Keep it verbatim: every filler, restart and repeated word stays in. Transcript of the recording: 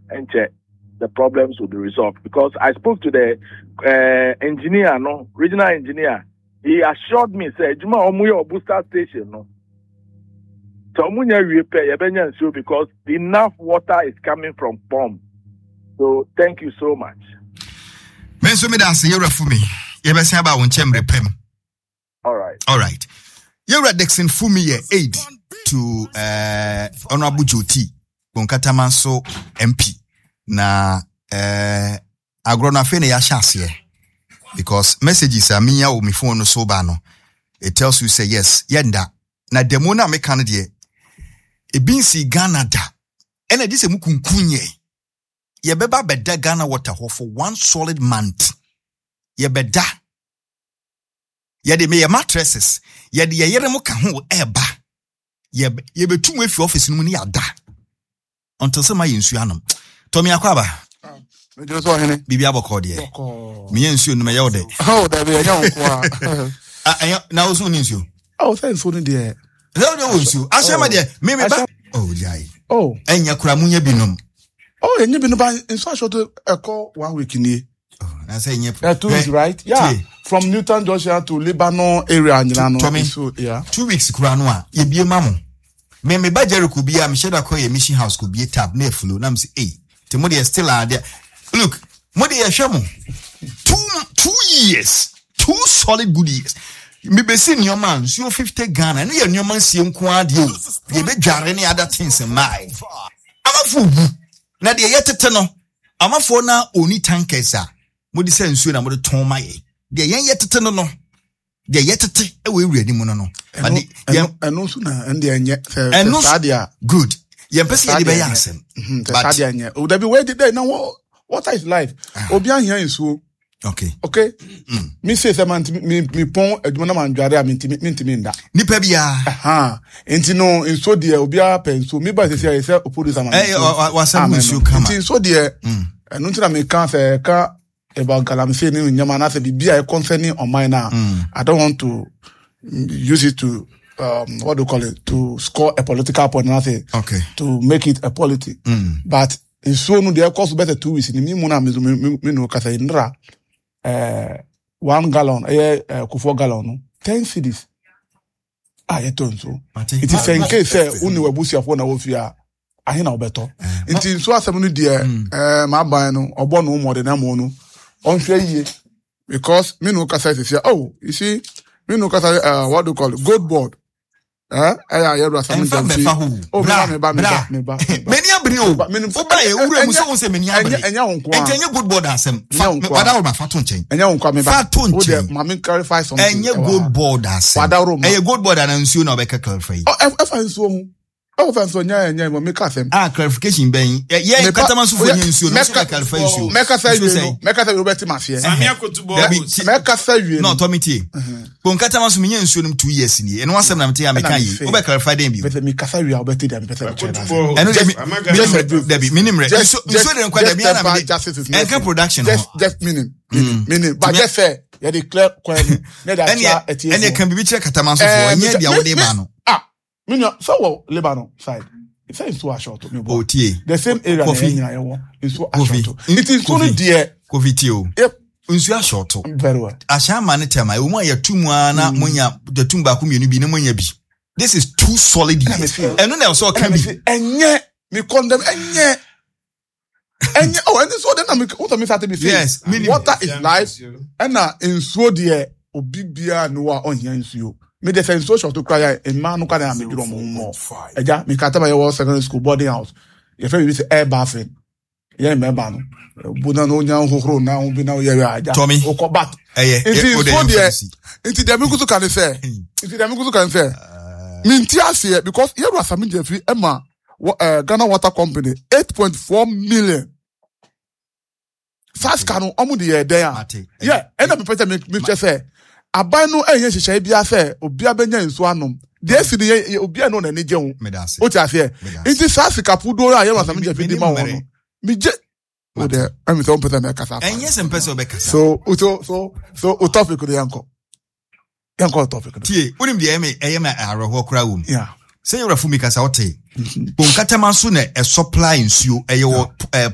and check, the problems will be resolved. Because I spoke to the uh, engineer, no, regional engineer. He assured me, say, Juma Omuya booster station, no. So Omuya repair, because enough water is coming from pump. So thank you so much. Menso me dance yere fumi. Ye be say about won chemre pem. All right. All right. Yere Dixon fumi ye aid to uh Honorable Joti Bonkataman so M P na uh agrona fe na ya hyaase because messages are me o me phone no so ba no it tells you say yes yenda na demo na me kan de e bin si Ghana da ena di se mu kunkunye ye beba beda Ghana water ho for one solid month ye beda ye de me ye mattresses ye de ye yere mu ka ho eba ye ye betu mu afi office no mu ni ada until some my insu anom Tommy Akwaba me just so hene bibi aboko de me insu no me ye ode oh da be anya nko a na osu ni insu oh thanks for the there no no insu ashama de me me ba oh jai oh enya kura munya binom oh enya binom ba insu asho to eko one week ni oh na say enya yeah, two weeks right yeah two. From Newton Joshua to Lebanon area nyina no so yeah two weeks kura no a ye bie mamo me me ba Jericho bia me sheda call ye mission house ko bie tab na flow na me say eh te mo dey still are there look mo dey hwemo two two years two solid good years me be see new man so fifty Ghana na ye new man sie nko ade o ye be dware ne other things in my amafo na de ye tete no amafo na oni tankers a mo di say nsuo na mo de ton ma ye de ye ye tete no no de ye tete e we wura ni mu no no eno eno so na ende enye sadia good ye pese ye de be yasem but sadia enye o da be we dey na what is life obi ahia nsuo okay okay mm. Me say say man me me pon adwuma na man dware a me ntimi me ntimi nda nipa bia aha enti no nso de obi a penso me ba say say say producer man eh wasam nsuo kama enti nso de eno ntina me kan say ka about galamsey ni nyama na say bibia e concerning on mine now I don't want to use it to um what do you call it to score a political point nothing okay to make it a politics mm. But so no there cost better two weeks ni me mo na me me no ka say ndra eh one gallon eh kufo gallon no ten cedis ah ye tonso it is in case say uni wabusi afo na wo fia ahe na obeto nti so asem no de eh ma ban no obo no mo de na mo no on hwe yie because me no ka say say oh you see me no ka say uh, what do you call it gold board eh eh ya ro asam jamfi oh me ba me ba me ba meni abri o o ba e ura mu so se meni abri enya honko enya gold board asem wada ma fato nchen enya honko me ba fato nchen o de ma me clarify something enya gold board asem wada ro ma enya gold board na nsuo na obeka clarify oh e fa nsuo mu oh fa nsuo nya nya mo me ka asem ah clarification ben ye katama so fo nya nsuo no so clarify nsuo me ka say no me ka say Robert Mafia sami akotubo me ka say wie no to me tie bon katama so me nya nsuo no two years ni e no asem na me tie American yi o be clarify dem bi me ka say wie Robert dey me pese me chena eno dey be minimum so so dey kwa dey na me enka production just just minimum minimum but just say you declare kwani na da cha etie ene kan bibi kire katama so fo nya dia wo dey ma no ah minimum so wo Lebanon side it's in so short me bo the same area na nya yewo in so short it is so there covid o yep nsu short very well ashama ne tema e mu ayatu ana munya the tumba ku mienu bi ne munya bi this is too solid eno na so kan bi enye me condemn enye enye oh and so then me what me start be yes water is life and na nsuo de obi bia no wa ohia nsuo me the sense social to cry a man no can am me drum mo eja me kata ba your secondary school boarding house you feel be air bathing yeah remember no buna no nya hohoro na ho bi na ye aja o ko bat eh eh o de nti dem go to can say nti dem go to can say minti ase because here was some Jeffrey Emma Ghana Water Company eight point four million Saska no omu de there yeah and me pete me me say aban no ehye hyehyɛ bia sɛ obi abenya nsu anom de si de obi ano na ne gye ho o ti ase nti Saska pudo a ye was some Jeffrey di ma wo no me je o de am so pete me kasa enye sem pese obekasa so so so so o topic de yanko yanko topic tie unim de eme eye ma aroho kra wo yeah say you refu mi kasa wote bon katama so na e supply nsuo eye wo